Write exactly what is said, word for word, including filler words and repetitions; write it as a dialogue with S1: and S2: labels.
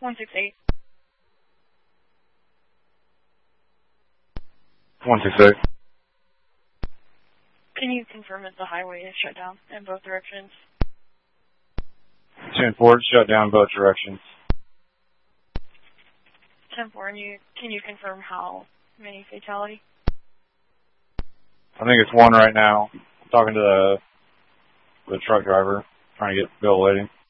S1: one six eight.
S2: one six eight.
S1: Can you confirm that the highway is shut down in both directions?
S2: ten four, shut down both directions.
S1: ten four, and you, can you confirm how many fatality?
S2: I think it's one right now. I'm talking to the, the truck driver, trying to get Bill waiting.